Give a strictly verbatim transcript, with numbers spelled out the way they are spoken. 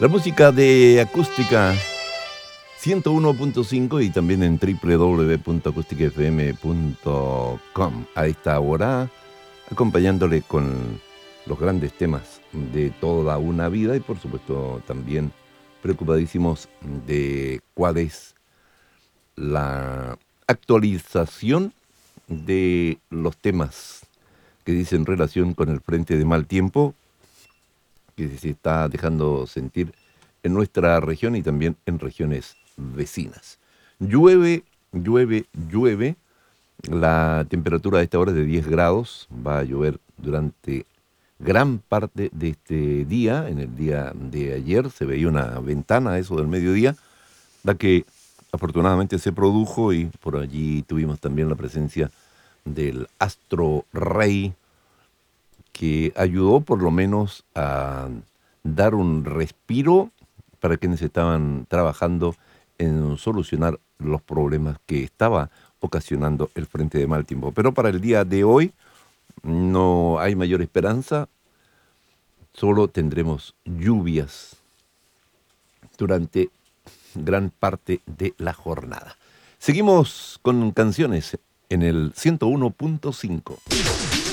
La música de Acústica ciento uno punto cinco y también en doble u doble u doble u punto acústica f m punto com. A esta hora, acompañándole con los grandes temas de toda una vida y por supuesto también preocupadísimos de cuál es la actualización de los temas que dicen relación con el frente de mal tiempo que se está dejando sentir en nuestra región y también en regiones vecinas. Llueve, llueve, llueve. La temperatura a esta hora es de diez grados. Va a llover durante gran parte de este día. En el día de ayer se veía una ventana, eso del mediodía, la que afortunadamente se produjo y por allí tuvimos también la presencia del astro rey, que ayudó por lo menos a dar un respiro para quienes estaban trabajando en solucionar los problemas que estaba ocasionando el frente de mal tiempo. Pero para el día de hoy no hay mayor esperanza, solo tendremos lluvias durante gran parte de la jornada. Seguimos con canciones en el ciento uno punto cinco.